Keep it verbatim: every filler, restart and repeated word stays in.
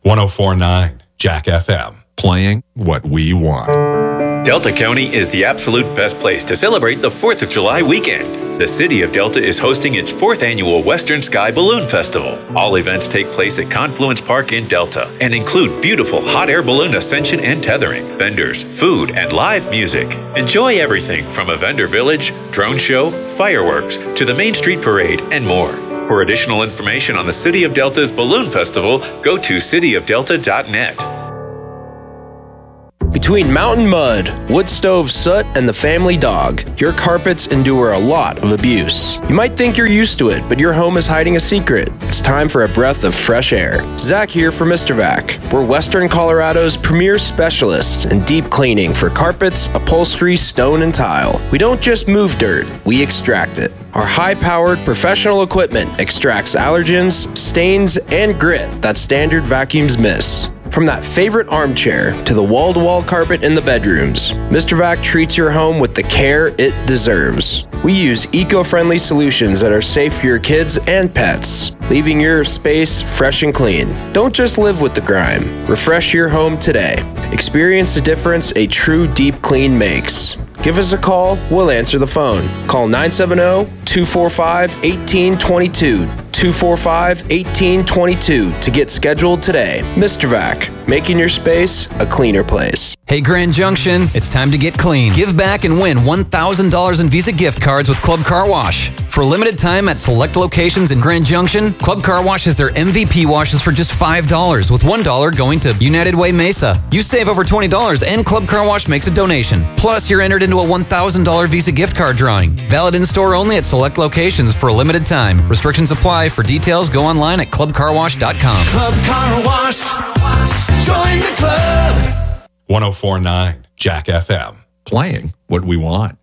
one oh four point nine Jack F M. Playing what we want. Delta County is the absolute best place to celebrate the fourth of July weekend. The city of Delta is hosting its fourth annual Western Sky Balloon Festival. All events take place at Confluence Park in Delta and include beautiful hot air balloon ascension and tethering, vendors, food, and live music. Enjoy everything from a vendor village, drone show, fireworks, to the Main Street Parade, and more. For additional information on the City of Delta's Balloon Festival, go to city of delta dot net. Between mountain mud, wood stove soot, and the family dog, your carpets endure a lot of abuse. You might think you're used to it, but your home is hiding a secret. It's time for a breath of fresh air. Zach here for Mister Vac. We're Western Colorado's premier specialists in deep cleaning for carpets, upholstery, stone, and tile. We don't just move dirt, we extract it. Our high-powered professional equipment extracts allergens, stains, and grit that standard vacuums miss. From that favorite armchair to the wall-to-wall carpet in the bedrooms, Mister Vac treats your home with the care it deserves. We use eco-friendly solutions that are safe for your kids and pets, leaving your space fresh and clean. Don't just live with the grime. Refresh your home today. Experience the difference a true deep clean makes. Give us a call, we'll answer the phone. Call nine seven zero, two four five, one eight two two, two four five, one eight two two to get scheduled today. Mister Vac, making your space a cleaner place. Hey Grand Junction, it's time to get clean. Give back and win one thousand dollars in Visa gift cards with Club Car Wash. For a limited time at select locations in Grand Junction, Club Car Wash has their M V P washes for just five dollars, with one dollar going to United Way Mesa. You save over twenty dollars and Club Car Wash makes a donation. Plus, you're entered into a one thousand dollars Visa gift card drawing. Valid in-store only at select locations for a limited time. Restrictions apply. For details, go online at club car wash dot com. Club Car Wash. Join the club. one oh four point nine Jack F M. Playing what we want.